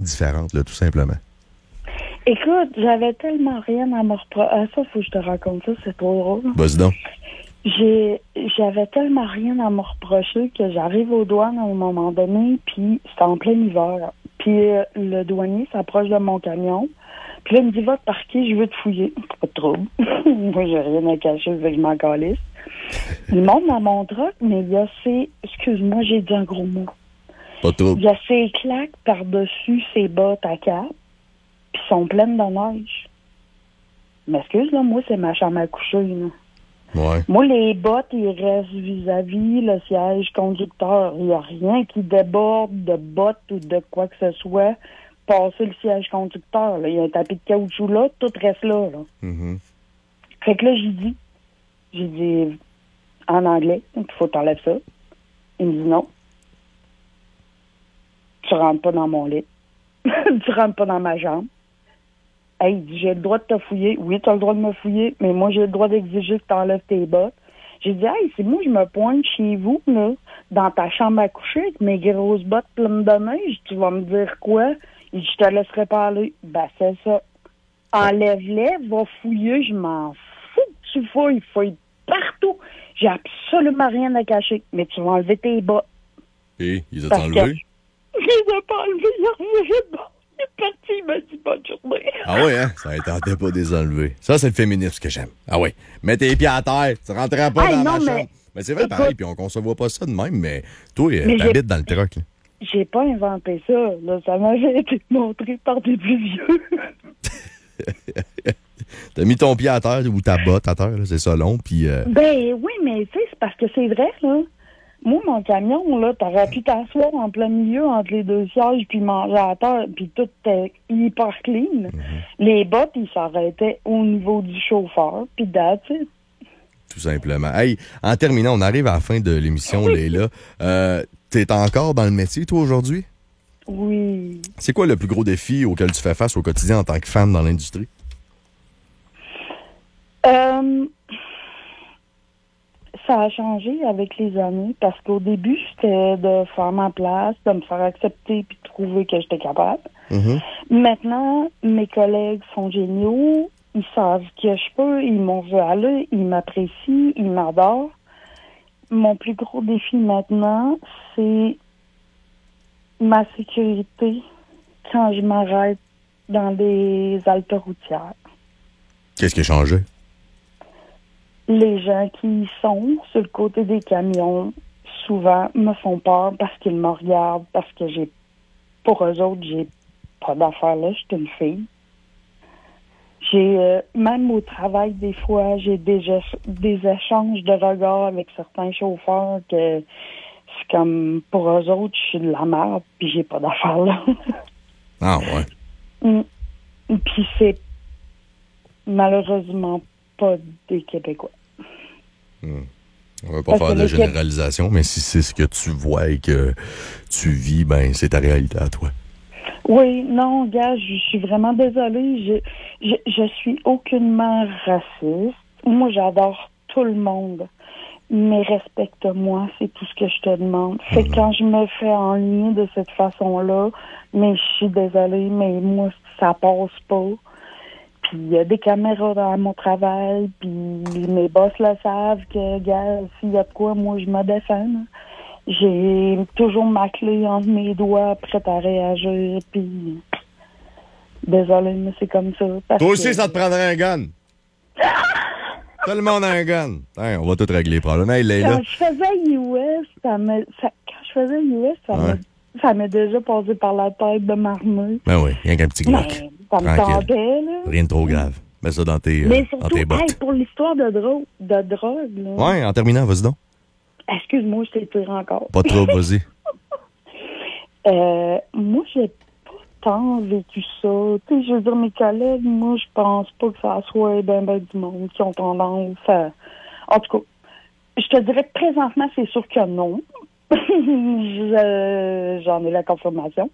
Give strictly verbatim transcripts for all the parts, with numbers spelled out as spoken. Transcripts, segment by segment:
différente, là, tout simplement. Écoute, j'avais tellement rien à me reprocher. Ah, ça, faut que je te raconte ça, c'est trop drôle. Vas-y donc. J'ai, j'avais tellement rien à me reprocher que j'arrive aux douanes à un moment donné, puis c'est en plein hiver. Puis euh, le douanier s'approche de mon camion, puis là, il me dit, va te parquer, je veux te fouiller. Pas de trouble. Moi, j'ai rien à cacher, je veux que je m'en calisse. Il monte dans mon truck, mais il y a ses... Excuse-moi, j'ai dit un gros mot. Pas de trouble. Il y a ses claques par-dessus ses bottes à cap, puis sont pleines de neige. Mais excuse, là, moi, c'est ma chambre à coucher, là. Ouais. Moi, les bottes, ils restent vis-à-vis le siège conducteur. Il n'y a rien qui déborde de bottes ou de quoi que ce soit passer le siège conducteur. Là. Il y a un tapis de caoutchouc là, tout reste là. là. Mm-hmm. Fait que là, j'ai dit, j'ai dit en anglais, il faut t'enlèves ça. Il me dit non. Tu rentres pas dans mon lit. Tu rentres pas dans ma chambre. Hey, il dit, j'ai le droit de te fouiller. Oui, tu as le droit de me fouiller, mais moi, j'ai le droit d'exiger que tu enlèves tes bottes. J'ai dit, hey, c'est moi, je me pointe chez vous, là, dans ta chambre à coucher, avec mes grosses bottes pleines de neige. Tu vas me dire quoi? Il dit, je te laisserai parler. Ben, c'est ça. Enlève-les, va fouiller, je m'en fous que tu fouilles. Fouille partout. J'ai absolument rien à cacher. Mais tu vas enlever tes bottes. Et, ils ont Parce enlevé? que... Je les ai pas enlevés, il a reviré de bord. Il est parti, il m'a dit bonne journée. Ah oui, hein? Ça ne tentait pas de les enlever. Ça, c'est le féminisme que j'aime. Ah oui. Mets tes pieds à terre. Tu rentreras pas hey, dans non, ma mais... chambre. Mais c'est vrai, écoute, pareil, puis on ne conçoit pas ça de même, mais toi, mais t'habites dans le truck. Là. J'ai pas inventé ça. Là. Ça m'avait été montré par des plus vieux. T'as mis ton pied à terre ou ta botte à terre, là, c'est ça long, puis... Euh... Ben oui, mais tu sais, c'est parce que c'est vrai, là. Moi, mon camion, là, t'aurais pu t'asseoir en plein milieu entre les deux sièges puis manger à terre, puis tout était hyper clean. Mm-hmm. Les bottes, ils s'arrêtaient au niveau du chauffeur, puis that's it. Tout simplement. Hey, en terminant, on arrive à la fin de l'émission, Leila. Euh, t'es encore dans le métier, toi, aujourd'hui? Oui. C'est quoi le plus gros défi auquel tu fais face au quotidien en tant que femme dans l'industrie? Euh... Ça a changé avec les années parce qu'au début, c'était de faire ma place, de me faire accepter puis de trouver que j'étais capable. Mm-hmm. Maintenant, mes collègues sont géniaux. Ils savent que je peux. Ils m'ont vu aller. Ils m'apprécient. Ils m'adorent. Mon plus gros défi maintenant, c'est ma sécurité quand je m'arrête dans des haltes routières. Qu'est-ce qui a changé? Les gens qui y sont sur le côté des camions, souvent, me font peur parce qu'ils me regardent, parce que j'ai, pour eux autres, j'ai pas d'affaires là, je suis une fille. J'ai, euh, même au travail, des fois, j'ai déjà des échanges de regards avec certains chauffeurs que c'est comme, pour eux autres, je suis de la merde, puis j'ai pas d'affaires là. Ah ouais. Mm. Puis c'est malheureusement pas des Québécois. Hmm. On va pas Parce faire de généralisation, mais si c'est ce que tu vois et que tu vis, ben c'est ta réalité à toi. Oui, non, gars, je suis vraiment désolée. Je, je, je suis aucunement raciste. Moi, j'adore tout le monde. Mais respecte-moi, c'est tout ce que je te demande. Fait que mmh. quand je me fais enligner de cette façon-là, mais je suis désolée, mais moi, ça passe pas. Puis il y a des caméras à mon travail, puis mes boss le savent que, gars, s'il y a de quoi, moi, je me défends. J'ai toujours ma clé entre mes doigts, prête à réagir, puis... Désolé, mais c'est comme ça. Toi aussi, que... ça te prendrait un gun. Tout le monde a un gun. Hein, on va tout régler les problèmes. Hey, Leila. Quand je faisais U S, ça me... Ça... Quand je faisais U S, ça ouais. me... Ça m'est déjà passé par la tête de m'armer. Ben oui, rien qu'un petit Glock. Ça me tentait, là. Rien de trop grave. Mets ça dans tes, Mais euh, surtout, dans tes bottes. Hey, pour l'histoire de, dro- de drogue, là. Ouais, en terminant, vas-y donc. Excuse-moi, je t'ai tiré encore. Pas trop, vas-y. euh, moi, j'ai pas tant vécu ça. Tu sais, je veux dire, mes collègues, moi, je pense pas que ça soit ben, ben du monde qui ont tendance à... En tout cas, je te dirais que présentement, c'est sûr que non. je, j'en ai la confirmation.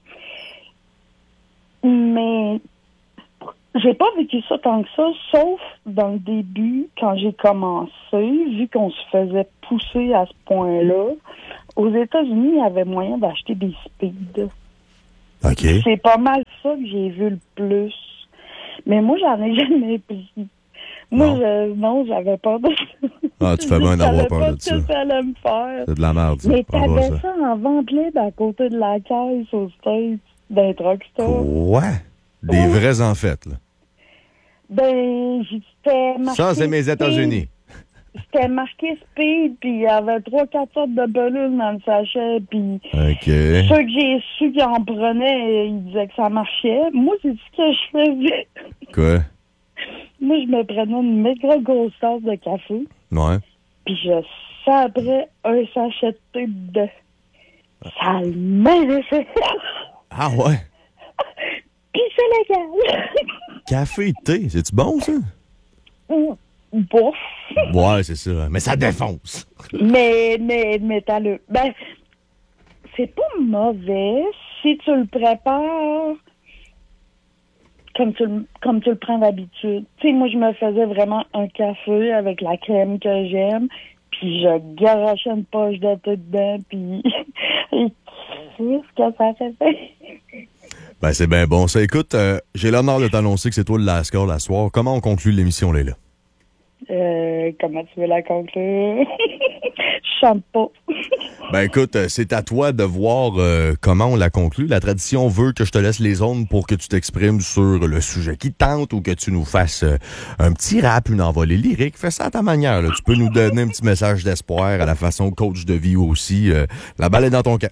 Mais j'ai pas vécu ça tant que ça, sauf dans le début, quand j'ai commencé, vu qu'on se faisait pousser à ce point-là. Aux États-Unis, il y avait moyen d'acheter des speeds. OK. C'est pas mal ça que j'ai vu le plus. Mais moi, j'en ai jamais pris. Moi, non, je, non j'avais peur de ça. Ah, tu fais bien d'avoir peur de ça. Je ça. savais pas ce que ça allait me faire. C'est de la merde, ça. Mais t'avais ça. ça en vente libre à côté de la caisse au States d'un drugstore. Quoi? Des Oh. vrais en fait, là. Ben, c'était marqué... Ça, c'est mes États-Unis. C'était marqué Speed, puis il y avait trois, quatre sortes de belules dans le sachet, puis OK. ceux que j'ai su qui en prenaient, ils disaient que ça marchait. Moi, c'est ce que je faisais. Quoi? Moi, je me prenais une méga grosse tasse de café, Ouais. puis je sabrais un sachet de thé dedans. Ça le ménachait. Ah ouais? Puis c'est légal. Café et thé, c'est-tu bon, ça? Bof. Ouais, c'est ça. Mais ça défonce. Mais, mais, mais t'as le... Ben, c'est pas mauvais si tu le prépares comme tu le, comme tu le prends d'habitude. Tu sais, moi, je me faisais vraiment un café avec la crème que j'aime, puis je garochais une poche de thé dedans, puis... Qu'est-ce que ça fait? Ben, c'est bien bon. Ça, écoute, euh, j'ai l'honneur de t'annoncer que c'est toi le last call la soir. Comment on conclut l'émission, Leila? Euh, comment tu veux la conclure? Je chante pas. Ben écoute, c'est à toi de voir euh, comment on la conclut. La tradition veut que je te laisse les ondes pour que tu t'exprimes sur le sujet qui te tente ou que tu nous fasses euh, un petit rap, une envolée lyrique. Fais ça à ta manière. Là. Tu peux nous donner un petit message d'espoir à la façon coach de vie aussi. Euh, la balle est dans ton camp.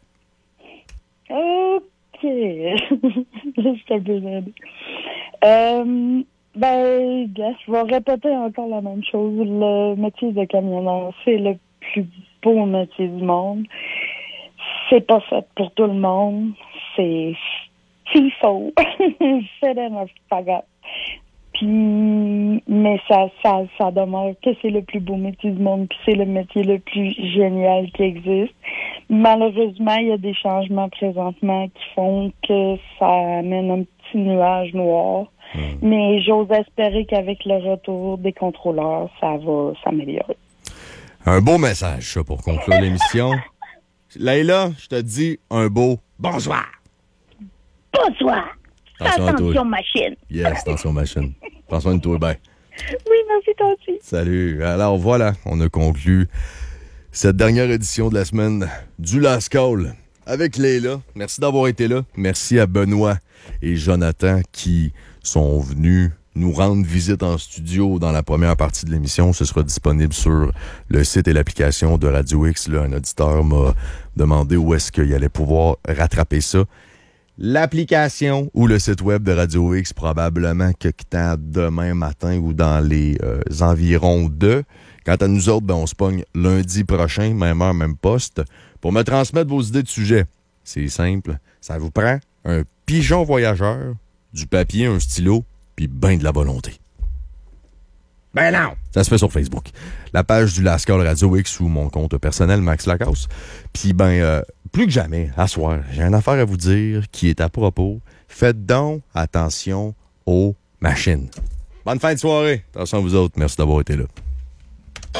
OK. Je te peux Euh... Ben, gars, je vais répéter encore la même chose. Le métier de camionneur, c'est le plus beau métier du monde. C'est pas fait pour tout le monde. C'est c'est faux. C'est un spagat. Puis, mais ça, ça, ça demeure que c'est le plus beau métier du monde, puis c'est le métier le plus génial qui existe. Malheureusement, il y a des changements présentement qui font que ça amène un petit nuage noir. Mmh. Mais j'ose espérer qu'avec le retour des contrôleurs, ça va s'améliorer. Un beau message, ça, pour conclure l'émission. Leila, je te dis un beau bonsoir. Bonsoir. Attention, attention machine. Yes, attention machine. Prends soin de toi, bye. Oui, merci toi aussi. Salut. Alors voilà, on a conclu cette dernière édition de la semaine du Last Call avec Leila. Merci d'avoir été là. Merci à Benoît et Jonathan qui sont venus nous rendre visite en studio dans la première partie de l'émission. Ce sera disponible sur le site et l'application de Radio X. Là, un auditeur m'a demandé où est-ce qu'il allait pouvoir rattraper ça. L'application ou le site web de Radio X, probablement quelque temps demain matin ou dans les euh, environs de. Quant à nous autres, ben, on se pogne lundi prochain, même heure, même poste, pour me transmettre vos idées de sujet. C'est simple. Ça vous prend un pigeon voyageur, du papier, un stylo, puis ben de la volonté. Ben non! Ça se fait sur Facebook. La page du Last Call Radio X ou mon compte personnel, Max Lacasse. Puis ben, euh, plus que jamais, à soir, j'ai une affaire à vous dire qui est à propos. Faites donc attention aux machines. Bonne fin de soirée. Attention à vous autres. Merci d'avoir été là.